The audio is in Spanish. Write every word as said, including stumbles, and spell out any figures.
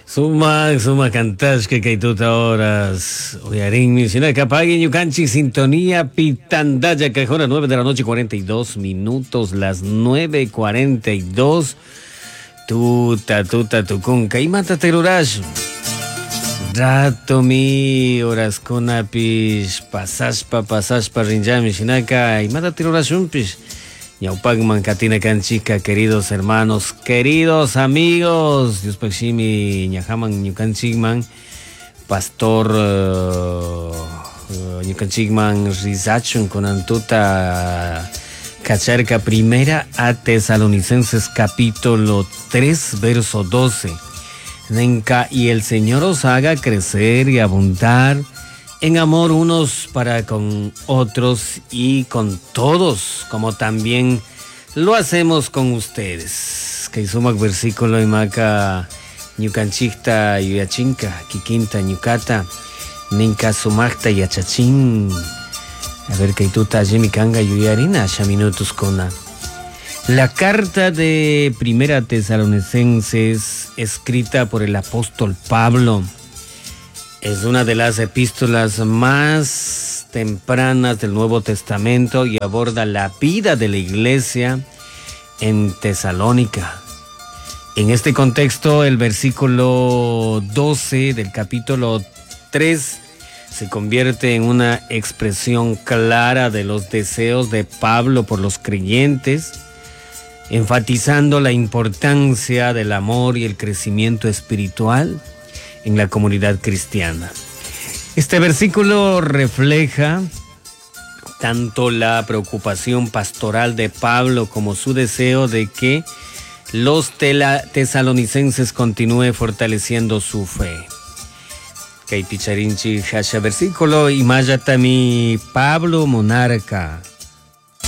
Suma, suma cantashka que tuta horas. Oyarín, mencionar que apaguen Yucanchi, sintonía pitandaya, que ahora nueve de la noche, cuarenta y dos minutos, las nueve cuarenta y dos. Tuta, tuta, tucunca, y mata terurash. Rato mi horas con apis, pasaspa, pasaspa, rinjami, shinaka, y mata terurash umpis. Yaupagman, Katina Canchica, queridos hermanos, queridos amigos, Dios Pachimi, Ñajaman, Ñucanchigman, Pastor uh, Ñucanchigman, Rizachun, con Antuta Cacharca, primera a Tesalonicenses, capítulo tres, verso doce. Nenca, y el Señor os haga crecer y abundar en amor unos para con otros y con todos, como también lo hacemos con ustedes. Que sumak versículo y maca ñucanchikta yuyachinka, kikinta ñucata, ninka sumakta yachachin. A ver que tuta jimi kanga yuyarina, ya minutos cona. La carta de Primera Tesalonicenses, escrita por el apóstol Pablo, es una de las epístolas más tempranas del Nuevo Testamento y aborda la vida de la iglesia en Tesalónica. En este contexto, el versículo doce del capítulo tres se convierte en una expresión clara de los deseos de Pablo por los creyentes, enfatizando la importancia del amor y el crecimiento espiritual en la comunidad cristiana. Este versículo refleja tanto la preocupación pastoral de Pablo como su deseo de que los tesalonicenses continúen fortaleciendo su fe. Kay picharinchi hasha versículo y mayatami Pablo monarca